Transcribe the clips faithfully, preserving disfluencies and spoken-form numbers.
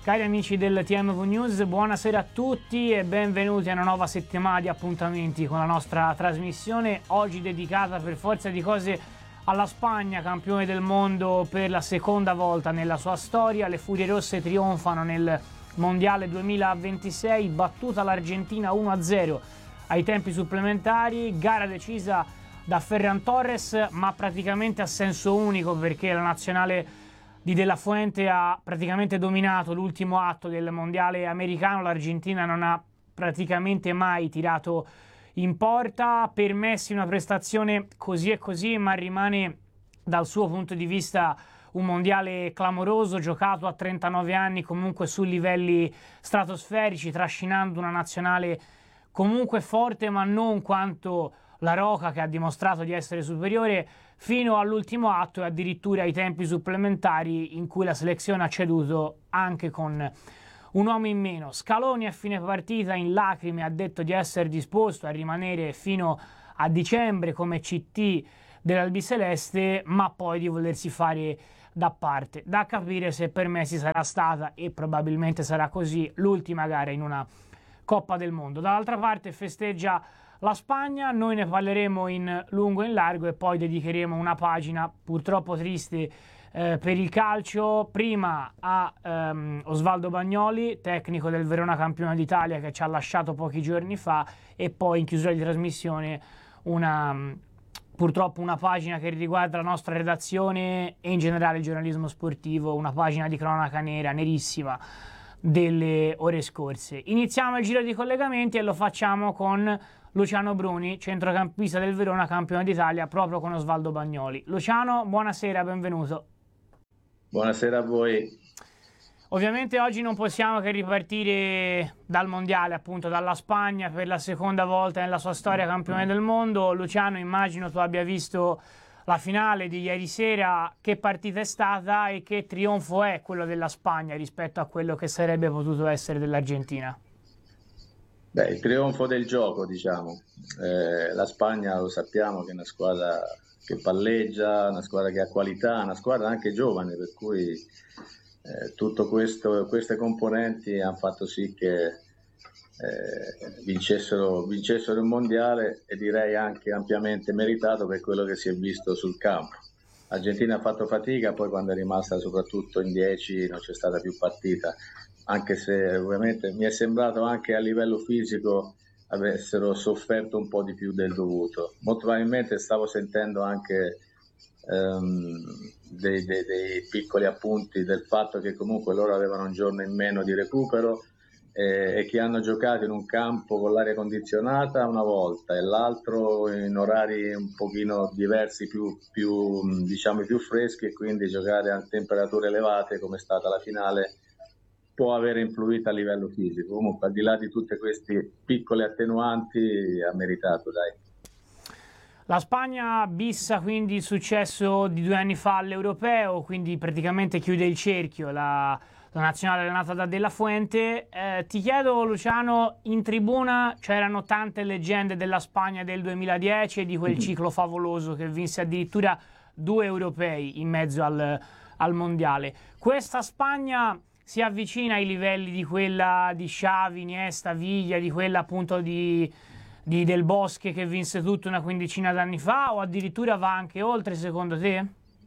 Cari amici del T M V News, buonasera a tutti e benvenuti a una nuova settimana di appuntamenti con la nostra trasmissione, oggi dedicata per forza di cose alla Spagna, campione del mondo per la seconda volta nella sua storia. Le Furie Rosse trionfano nel Mondiale duemilaventisei, battuta l'Argentina uno a zero ai tempi supplementari, gara decisa da Ferran Torres ma praticamente a senso unico, perché la nazionale di De La Fuente ha praticamente dominato l'ultimo atto del mondiale americano. L'Argentina non ha praticamente mai tirato in porta. Per Messi una prestazione così e così, ma rimane dal suo punto di vista un mondiale clamoroso, giocato a trentanove anni, comunque su livelli stratosferici, trascinando una nazionale comunque forte ma non quanto la Roca, che ha dimostrato di essere superiore fino all'ultimo atto e addirittura ai tempi supplementari, in cui la selezione ha ceduto anche con un uomo in meno. Scaloni a fine partita in lacrime ha detto di essere disposto a rimanere fino a dicembre come C T dell'Albiceleste, ma poi di volersi fare da parte. Da capire se per Messi sarà stata, e probabilmente sarà così, l'ultima gara in una Coppa del Mondo. Dall'altra parte festeggia la Spagna, noi ne parleremo in lungo e in largo e poi dedicheremo una pagina purtroppo triste eh, per il calcio, prima a ehm, Osvaldo Bagnoli, tecnico del Verona campione d'Italia, che ci ha lasciato pochi giorni fa, e poi in chiusura di trasmissione una, purtroppo una pagina che riguarda la nostra redazione e in generale il giornalismo sportivo, una pagina di cronaca nera, nerissima, delle ore scorse. Iniziamo il giro di collegamenti e lo facciamo con Luciano Bruni, centrocampista del Verona, campione d'Italia, proprio con Osvaldo Bagnoli. Luciano, buonasera, benvenuto. Buonasera a voi. Ovviamente oggi non possiamo che ripartire dal mondiale, appunto dalla Spagna, per la seconda volta nella sua storia campione del mondo. Luciano, immagino tu abbia visto la finale di ieri sera. Che partita è stata e che trionfo è quello della Spagna rispetto a quello che sarebbe potuto essere dell'Argentina? Beh, il trionfo del gioco, diciamo. Eh, la Spagna lo sappiamo che è una squadra che palleggia, una squadra che ha qualità, una squadra anche giovane, per cui eh, tutto questo, queste componenti hanno fatto sì che eh, vincessero, vincessero il mondiale, e direi anche ampiamente meritato per quello che si è visto sul campo. L'Argentina ha fatto fatica, poi quando è rimasta soprattutto in dieci non c'è stata più partita, anche se ovviamente mi è sembrato anche a livello fisico avessero sofferto un po' di più del dovuto. Molto probabilmente stavo sentendo anche um, dei, dei, dei piccoli appunti del fatto che comunque loro avevano un giorno in meno di recupero eh, e che hanno giocato in un campo con l'aria condizionata una volta e l'altro in orari un pochino diversi, più, più, diciamo, più freschi, e quindi giocare a temperature elevate come è stata la finale può avere influito a livello fisico. Comunque, al di là di tutte queste piccole attenuanti, ha meritato, dai. La Spagna bissa quindi il successo di due anni fa all'Europeo, quindi praticamente chiude il cerchio la, la nazionale allenata da De La Fuente. Eh, ti chiedo, Luciano, in tribuna c'erano tante leggende della Spagna del duemiladieci e di quel ciclo favoloso che vinse addirittura due europei in mezzo al, al mondiale. Questa Spagna si avvicina ai livelli di quella di Xavi, Iniesta, Viglia, di quella appunto di, di Del Bosque che vinse tutto una quindicina d'anni fa, o addirittura va anche oltre, secondo te?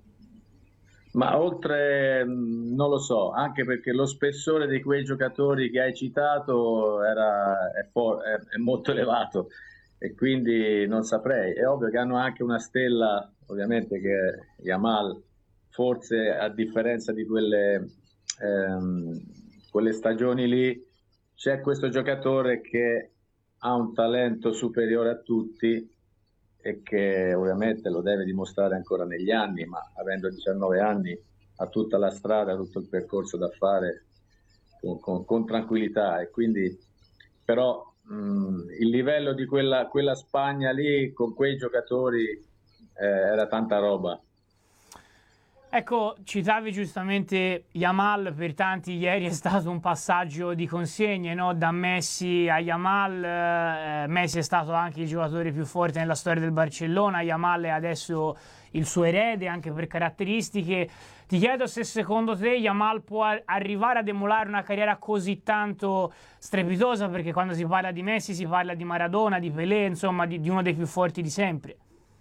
Ma oltre non lo so, anche perché lo spessore di quei giocatori che hai citato era, è, for, è, è molto elevato, e quindi non saprei. È ovvio che hanno anche una stella, ovviamente, che è Yamal, forse a differenza di quelle Ehm, quelle stagioni lì, c'è questo giocatore che ha un talento superiore a tutti e che ovviamente lo deve dimostrare ancora negli anni, ma avendo diciannove anni ha tutta la strada, tutto il percorso da fare con, con, con tranquillità, e quindi però mh, il livello di quella, quella Spagna lì con quei giocatori eh, era tanta roba. Ecco, citavi giustamente Yamal, per tanti ieri è stato un passaggio di consegne, no? Da Messi a Yamal. eh, Messi è stato anche il giocatore più forte nella storia del Barcellona, Yamal è adesso il suo erede anche per caratteristiche. Ti chiedo se secondo te Yamal può arrivare ad emulare una carriera così tanto strepitosa, perché quando si parla di Messi si parla di Maradona, di Pelé, insomma di, di uno dei più forti di sempre.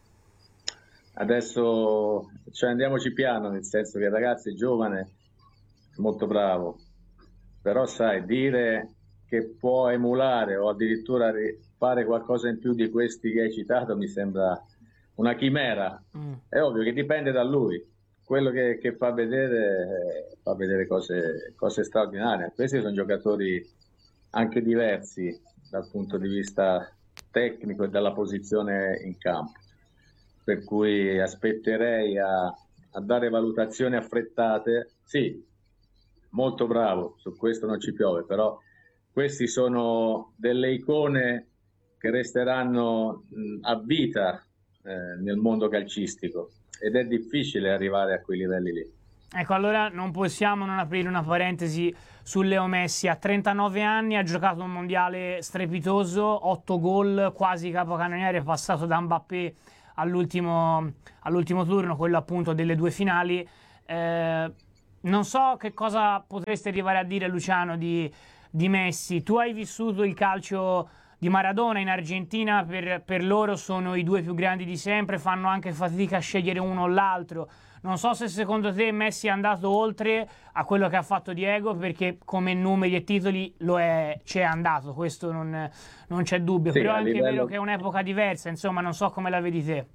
Adesso cioè, andiamoci piano, nel senso che il ragazzo è giovane, molto bravo, però sai, dire che può emulare o addirittura fare qualcosa in più di questi che hai citato mi sembra una chimera. Mm. È ovvio che dipende da lui, quello che, che fa vedere fa vedere cose, cose straordinarie. Questi sono giocatori anche diversi dal punto di vista tecnico e dalla posizione in campo, per cui aspetterei a, a dare valutazioni affrettate. Sì, molto bravo, su questo non ci piove, però questi sono delle icone che resteranno mh, a vita eh, nel mondo calcistico, ed è difficile arrivare a quei livelli lì. Ecco, allora non possiamo non aprire una parentesi su Leo Messi. A trentanove anni ha giocato un mondiale strepitoso, otto gol, quasi capocannoniere, passato da Mbappé all'ultimo all'ultimo turno, quello appunto delle due finali. Eh, non so che cosa potresti arrivare a dire, Luciano, di, di Messi. Tu hai vissuto il calcio di Maradona in Argentina, per, per loro sono i due più grandi di sempre, fanno anche fatica a scegliere uno o l'altro. Non so se secondo te Messi è andato oltre a quello che ha fatto Diego, perché come numeri e titoli lo è, c'è andato, questo non, non c'è dubbio, sì, però è anche livello... vero che è un'epoca diversa, insomma non so come la vedi te.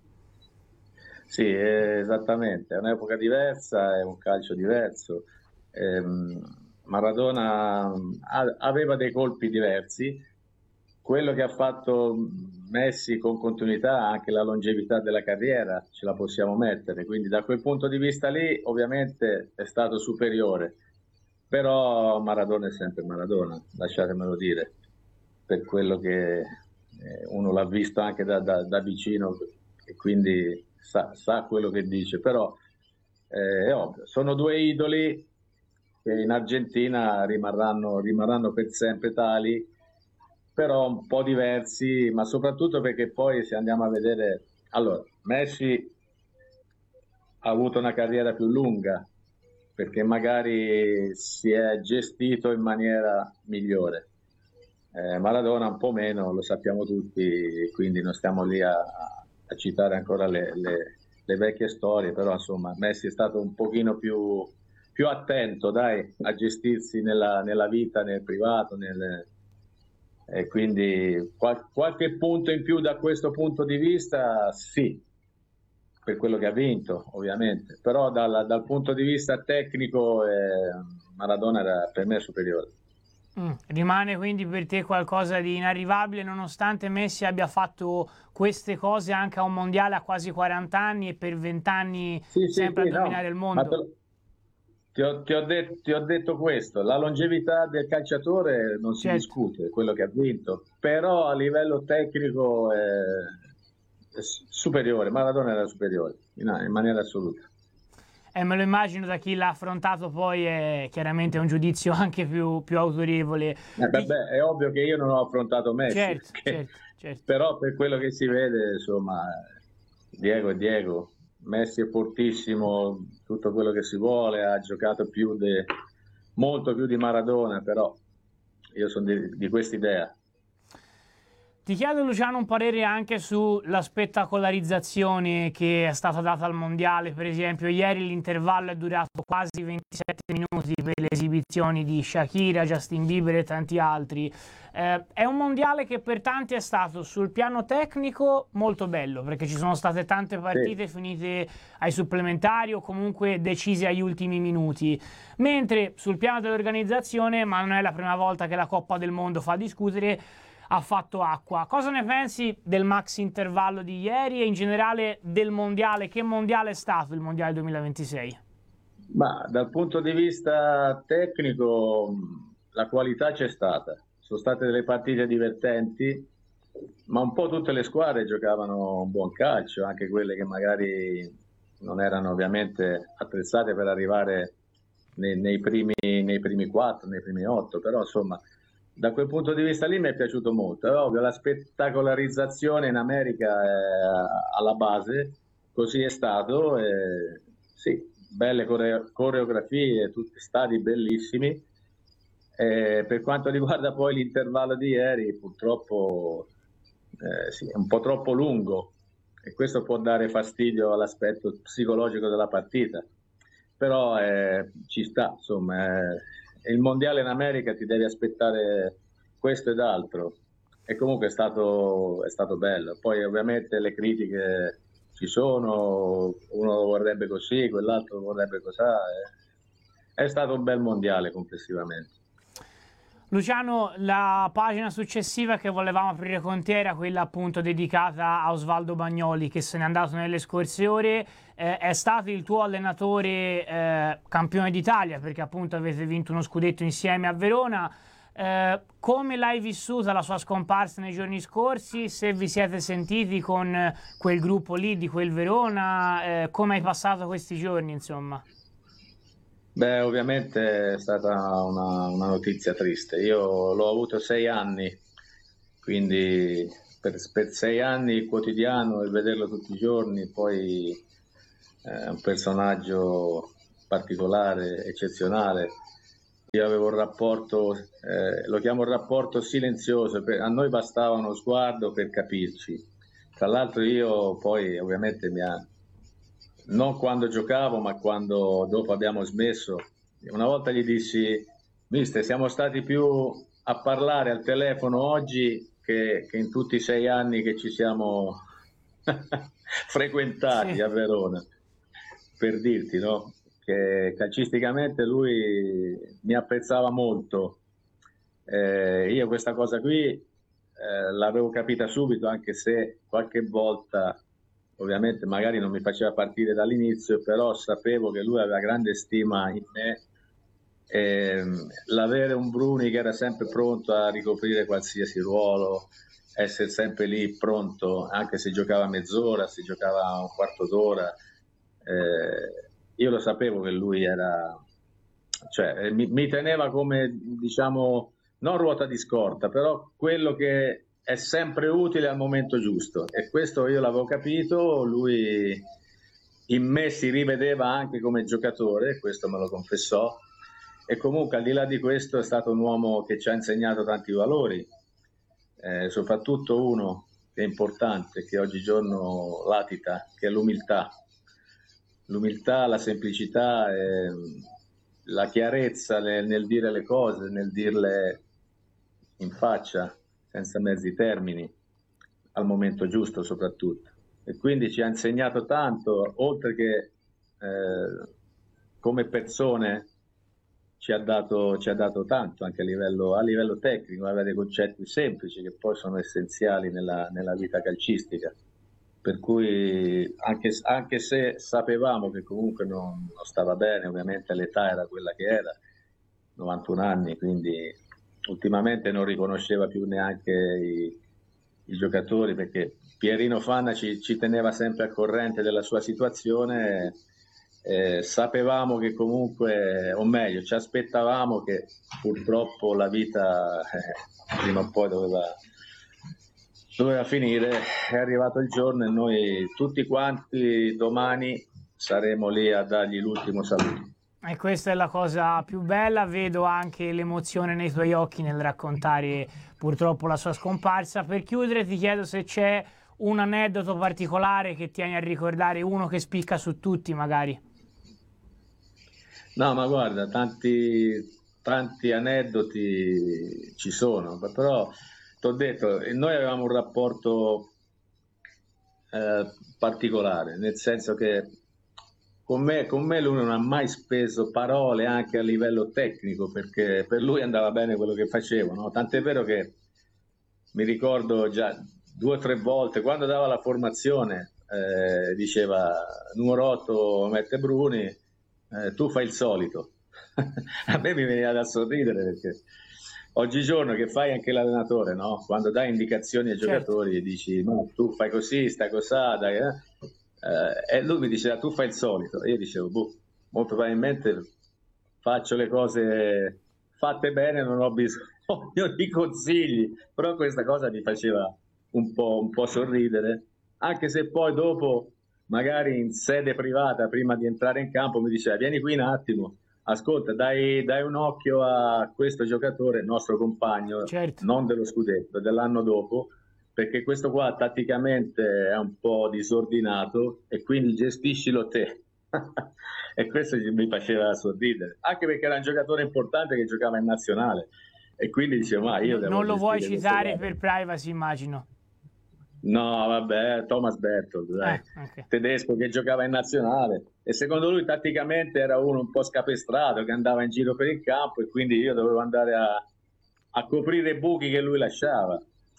Sì, esattamente, è un'epoca diversa, è un calcio diverso. Ehm, Maradona aveva dei colpi diversi. Quello che ha fatto Messi con continuità, anche la longevità della carriera, ce la possiamo mettere, quindi da quel punto di vista lì ovviamente è stato superiore, però Maradona è sempre Maradona, lasciatemelo dire, per quello che uno l'ha visto anche da, da, da vicino e quindi sa, sa quello che dice, però eh, è ovvio, sono due idoli che in Argentina rimarranno, rimarranno per sempre tali, però un po' diversi, ma soprattutto perché poi se andiamo a vedere, allora, Messi ha avuto una carriera più lunga, perché magari si è gestito in maniera migliore. Eh, Maradona un po' meno, lo sappiamo tutti, quindi non stiamo lì a, a citare ancora le, le, le vecchie storie, però insomma Messi è stato un pochino più, più attento, dai, a gestirsi nella, nella vita, nel privato, nel... E quindi qual- qualche punto in più da questo punto di vista, sì, per quello che ha vinto, ovviamente, però dal, dal punto di vista tecnico eh, Maradona era per me superiore. Mm. Rimane quindi per te qualcosa di inarrivabile, nonostante Messi abbia fatto queste cose anche a un mondiale a quasi quaranta anni e per venti anni sì, sempre sì, a sì, dominare no. il mondo. Ma Ti ho, ti, ho detto, ti ho detto questo, la longevità del calciatore non si certo. discute, è quello che ha vinto, però a livello tecnico è, è superiore, Maradona era superiore, in, in maniera assoluta. Eh, me lo immagino, da chi l'ha affrontato poi è chiaramente un giudizio anche più, più autorevole. Eh, vabbè, è ovvio che io non ho affrontato Messi, certo, perché, certo, certo. però per quello che si vede, insomma, Diego è Diego. Messi è fortissimo, tutto quello che si vuole, ha giocato più de, molto più di Maradona, però io sono di, di quest'idea. Ti chiedo, Luciano, un parere anche sulla spettacolarizzazione che è stata data al mondiale. Per esempio, ieri l'intervallo è durato quasi ventisette minuti per le esibizioni di Shakira, Justin Bieber e tanti altri. Eh, è un mondiale che per tanti è stato sul piano tecnico molto bello, perché ci sono state tante partite sì. finite ai supplementari o comunque decise agli ultimi minuti. Mentre sul piano dell'organizzazione, ma non è la prima volta che la Coppa del Mondo fa discutere, ha fatto acqua. Cosa ne pensi del max intervallo di ieri e in generale del mondiale? Che mondiale è stato il mondiale duemilaventisei? Ma dal punto di vista tecnico la qualità c'è stata, sono state delle partite divertenti, ma un po' tutte le squadre giocavano un buon calcio, anche quelle che magari non erano ovviamente attrezzate per arrivare nei, nei primi nei primi quattro, nei primi otto, però insomma da quel punto di vista lì mi è piaciuto molto. È ovvio, la spettacolarizzazione in America è alla base, così è stato. E, sì, belle core- coreografie, tutti stadi bellissimi. E per quanto riguarda poi l'intervallo di ieri, purtroppo eh, sì, è un po' troppo lungo e questo può dare fastidio all'aspetto psicologico della partita. Però eh, ci sta, insomma, eh, il mondiale in America ti devi aspettare questo ed altro. E comunque è stato, è stato bello. Poi ovviamente le critiche ci sono, uno lo vorrebbe così, quell'altro lo vorrebbe così. eh. È stato un bel mondiale complessivamente. Luciano, la pagina successiva che volevamo aprire con te era quella appunto dedicata a Osvaldo Bagnoli, che se n'è andato nelle scorse ore. Eh, è stato il tuo allenatore eh, campione d'Italia, perché appunto avete vinto uno scudetto insieme a Verona. Eh, come l'hai vissuta la sua scomparsa nei giorni scorsi? Se vi siete sentiti con quel gruppo lì di quel Verona, eh, come hai passato questi giorni, insomma? Beh, ovviamente è stata una, una notizia triste. Io l'ho avuto sei anni, quindi per, per sei anni il quotidiano e vederlo tutti i giorni, poi è un personaggio particolare, eccezionale. Io avevo un rapporto, eh, lo chiamo un rapporto silenzioso, per, a noi bastava uno sguardo per capirci. Tra l'altro io poi ovviamente mi ha, non quando giocavo, ma quando dopo abbiamo smesso, una volta gli dissi, mister, siamo stati più a parlare al telefono oggi che, che in tutti i sei anni che ci siamo frequentati Sì. a Verona, per dirti, no? Che calcisticamente lui mi apprezzava molto. Eh, io questa cosa qui eh, l'avevo capita subito, anche se qualche volta ovviamente magari non mi faceva partire dall'inizio, però sapevo che lui aveva grande stima in me. E l'avere un Bruni che era sempre pronto a ricoprire qualsiasi ruolo, essere sempre lì pronto, anche se giocava mezz'ora, se giocava un quarto d'ora, eh, io lo sapevo che lui era, cioè mi, mi teneva come, diciamo, non ruota di scorta, però quello che è sempre utile al momento giusto, e questo io l'avevo capito. Lui in me si rivedeva anche come giocatore, questo me lo confessò, e comunque al di là di questo è stato un uomo che ci ha insegnato tanti valori, eh, soprattutto uno che è importante, che oggigiorno latita, che è l'umiltà. L'umiltà, la semplicità, eh, la chiarezza nel, nel dire le cose, nel dirle in faccia, senza mezzi termini, al momento giusto soprattutto. E quindi ci ha insegnato tanto, oltre che eh, come persone ci ha, dato, ci ha dato tanto anche a livello, a livello tecnico, aveva dei concetti semplici che poi sono essenziali nella, nella vita calcistica. Per cui anche, anche se sapevamo che comunque non, non stava bene, ovviamente l'età era quella che era, novantuno anni, quindi ultimamente non riconosceva più neanche i, i giocatori, perché Pierino Fanna ci, ci teneva sempre al corrente della sua situazione. Eh, sapevamo che comunque, o meglio, ci aspettavamo che purtroppo la vita eh, prima o poi doveva, doveva finire. È arrivato il giorno e noi tutti quanti domani saremo lì a dargli l'ultimo saluto. E questa è la cosa più bella, vedo anche l'emozione nei tuoi occhi nel raccontare purtroppo la sua scomparsa. Per chiudere ti chiedo se c'è un aneddoto particolare che tieni a ricordare, uno che spicca su tutti magari. No, ma guarda, tanti, tanti aneddoti ci sono, però ti ho detto, noi avevamo un rapporto eh, particolare, nel senso che con me, con me lui non ha mai speso parole anche a livello tecnico, perché per lui andava bene quello che facevo, no? Tant'è vero che mi ricordo già due o tre volte, quando dava la formazione, eh, diceva numero otto mette Bruni, eh, tu fai il solito. A me mi veniva da sorridere, perché oggigiorno che fai anche l'allenatore, no? Quando dai indicazioni ai giocatori, certo, dici no, tu fai così, stai cosà, dai, eh? Eh, e lui mi diceva tu fai il solito, e io dicevo boh, molto probabilmente faccio le cose fatte bene, non ho bisogno di consigli, però questa cosa mi faceva un po', un po' sorridere, anche se poi dopo magari in sede privata, prima di entrare in campo, mi diceva: vieni qui un attimo, ascolta, dai, dai un occhio a questo giocatore, nostro compagno, certo. non dello scudetto, dell'anno dopo, perché questo qua tatticamente è un po' disordinato e quindi gestiscilo te. E questo mi faceva sorridere, anche perché era un giocatore importante che giocava in nazionale, e quindi dicevo: ma io no, devo non lo vuoi gestire citare per privacy, immagino. No, vabbè, Thomas Berthold, dai, eh, okay. tedesco che giocava in nazionale, e secondo lui tatticamente era uno un po' scapestrato che andava in giro per il campo, e quindi io dovevo andare a, a coprire i buchi che lui lasciava.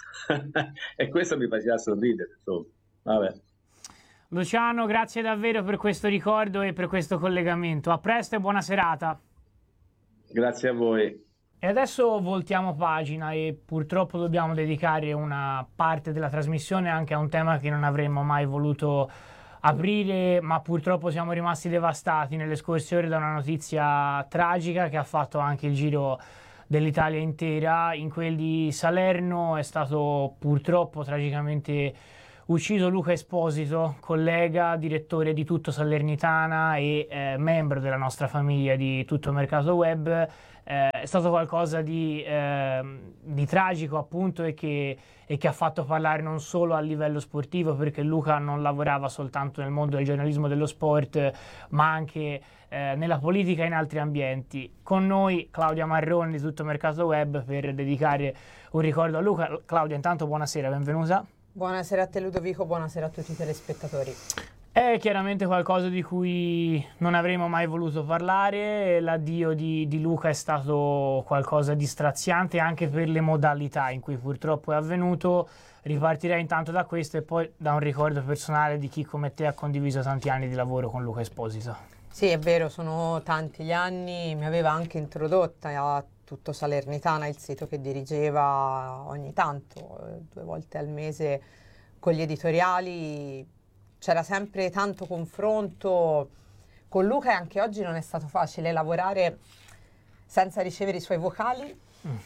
E questo mi faceva sorridere, insomma. Vabbè. Luciano, grazie davvero per questo ricordo e per questo collegamento. A presto e buona serata. Grazie a voi. E adesso voltiamo pagina e purtroppo dobbiamo dedicare una parte della trasmissione anche a un tema che non avremmo mai voluto aprire, ma purtroppo siamo rimasti devastati nelle scorse ore da una notizia tragica che ha fatto anche il giro dell'Italia intera. In quel di Salerno è stato purtroppo tragicamente ucciso Luca Esposito, collega, direttore di Tutto Salernitana e eh, membro della nostra famiglia di Tutto Mercato Web. Eh, è stato qualcosa di, eh, di tragico, appunto, e che, e che ha fatto parlare non solo a livello sportivo, perché Luca non lavorava soltanto nel mondo del giornalismo dello sport, ma anche eh, nella politica e in altri ambienti. Con noi Claudia Marroni di Tutto Mercato Web per dedicare un ricordo a Luca. Claudia, intanto buonasera, benvenuta. Buonasera a te Ludovico, buonasera a tutti i telespettatori. È chiaramente qualcosa di cui non avremmo mai voluto parlare. L'addio di, di Luca è stato qualcosa di straziante anche per le modalità in cui purtroppo è avvenuto. Ripartirei intanto da questo e poi da un ricordo personale di chi come te ha condiviso tanti anni di lavoro con Luca Esposito. Sì, è vero, sono tanti gli anni, mi aveva anche introdotta a Tutto Salernitana, il sito che dirigeva ogni tanto, due volte al mese con gli editoriali. C'era sempre tanto confronto con Luca e anche oggi non è stato facile lavorare senza ricevere i suoi vocali. Mm.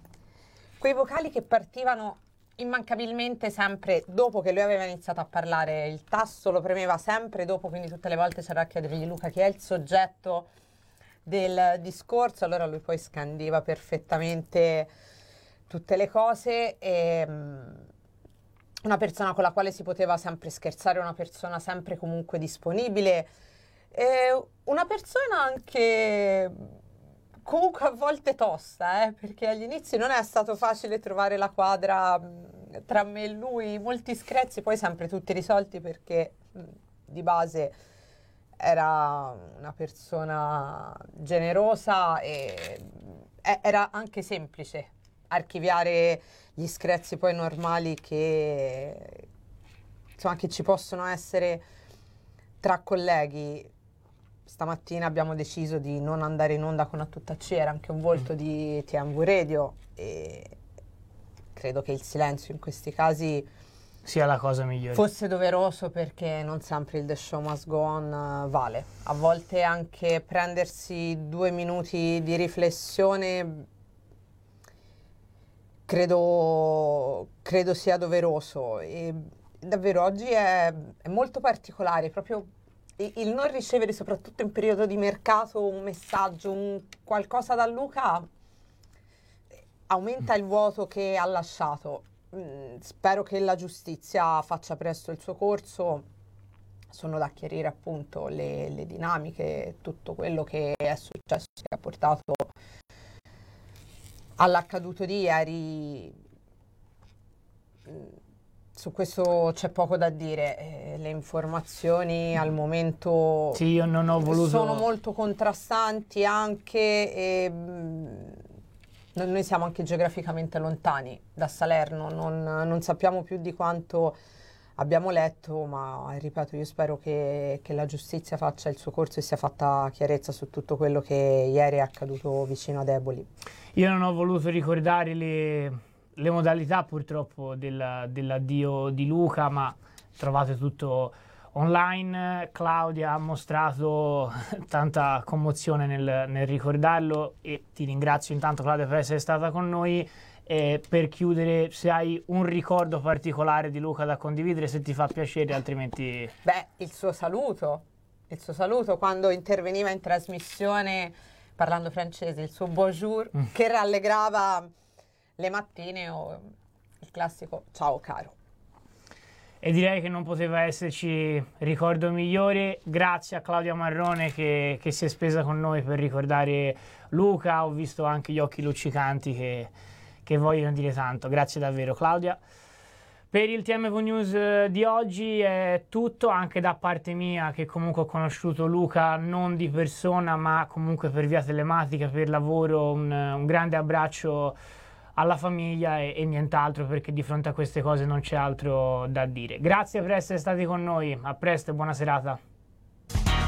Quei vocali che partivano immancabilmente sempre dopo che lui aveva iniziato a parlare. Il tasto lo premeva sempre dopo, quindi tutte le volte c'era a chiedergli: Luca, chi è il soggetto del discorso? Allora lui poi scandiva perfettamente tutte le cose. E, una persona con la quale si poteva sempre scherzare, una persona sempre comunque disponibile, e una persona anche comunque a volte tosta, eh, perché agli inizi non è stato facile trovare la quadra mh, tra me e lui, molti screzi poi sempre tutti risolti, perché mh, di base era una persona generosa e mh, era anche semplice archiviare gli screzi poi normali che, insomma, che ci possono essere tra colleghi. Stamattina abbiamo deciso di non andare in onda con A Tutta C, era anche un volto di T M V Radio e credo che il silenzio in questi casi sia la cosa migliore. Fosse doveroso, perché non sempre il The Show Must Go On vale. A volte anche prendersi due minuti di riflessione credo, credo sia doveroso. E davvero oggi è, è molto particolare, proprio il non ricevere, soprattutto in periodo di mercato, un messaggio, un qualcosa da Luca aumenta il vuoto che ha lasciato. Mm, spero che la giustizia faccia presto il suo corso. Sono da chiarire appunto le, le dinamiche, tutto quello che è successo, che ha portato all'accaduto di ieri. Mm, Su questo c'è poco da dire, eh, le informazioni al momento sì, io non ho voluto... sono molto contrastanti anche, e mh, noi siamo anche geograficamente lontani da Salerno, non, non sappiamo più di quanto abbiamo letto, ma ripeto, io spero che, che la giustizia faccia il suo corso e sia fatta chiarezza su tutto quello che ieri è accaduto vicino ad Eboli. Io non ho voluto ricordare le... le modalità purtroppo del, dell'addio di Luca, ma trovate tutto online. Claudia ha mostrato tanta commozione nel, nel ricordarlo e ti ringrazio intanto, Claudia, per essere stata con noi. E per chiudere, se hai un ricordo particolare di Luca da condividere, se ti fa piacere, altrimenti... Beh, il suo saluto, il suo saluto quando interveniva in trasmissione parlando francese, il suo bonjour, mm. che rallegrava le mattine, o il classico ciao caro. E direi che non poteva esserci ricordo migliore. Grazie a Claudia Marrone che, che si è spesa con noi per ricordare Luca. Ho visto anche gli occhi luccicanti che, che vogliono dire tanto. Grazie davvero, Claudia. Per il T M V News di oggi è tutto, anche da parte mia, che comunque ho conosciuto Luca non di persona ma comunque per via telematica, per lavoro. Un, un grande abbraccio alla famiglia e, e nient'altro, perché di fronte a queste cose non c'è altro da dire. Grazie per essere stati con noi, a presto e buona serata.